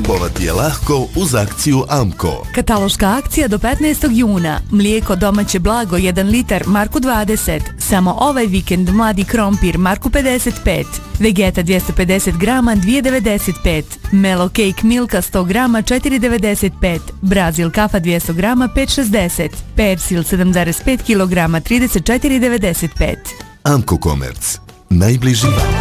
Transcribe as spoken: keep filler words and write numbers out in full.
Kupovati je lahko uz akciju Amko. Kataloška akcija do petnaestog juna. Mlijeko domaće blago jedan litar Marku dvadeset. Samo ovaj vikend mladi krompir Marku pedeset pet. Vegeta dvjesto pedeset grama dvije devedeset pet. Melo Cake Milka sto grama četiri devedeset pet. Brazil kafa dvjesto grama pet šezdeset. Persil sedam zarez pet kilograma trideset četiri devedeset pet. Amko Komerc. Najbliži vam.